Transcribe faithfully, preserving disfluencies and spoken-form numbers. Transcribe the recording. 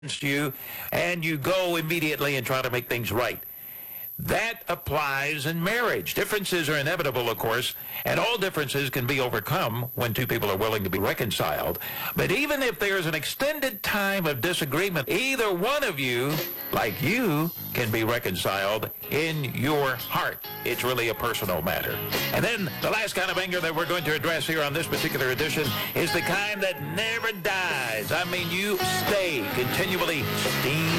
you, and you go immediately and try to make things right. That applies in marriage. Differences are inevitable, of course, and all differences can be overcome when two people are willing to be reconciled. But even if there's an extended time of disagreement, either one of you, like you, can be reconciled in your heart. It's really a personal matter. And then the last kind of anger that we're going to address here on this particular edition is the kind that never dies. I mean, you stay continually steam